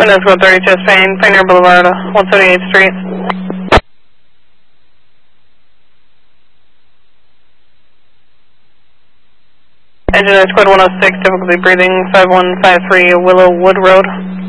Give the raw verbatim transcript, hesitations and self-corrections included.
Windows Squad thirty-two, Spain, Pioneer Boulevard, one seventy-eighth Street. Engineer Squad one oh six, difficulty breathing, five one five three Willow Wood Road.